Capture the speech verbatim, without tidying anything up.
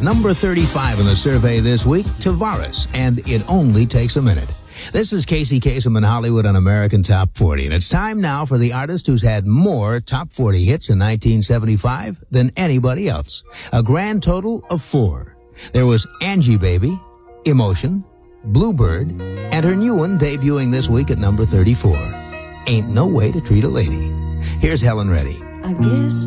Number thirty-five in the survey this week, Tavares, and It Only Takes a Minute. This is Casey Kasem in Hollywood on American Top forty, and it's time now for the artist who's had more Top forty hits in nineteen seventy-five than anybody else. A grand total of four. There was Angie Baby, Emotion, Bluebird, and her new one debuting this week at number thirty-four. Ain't No Way to Treat a Lady. Here's Helen Reddy. I guess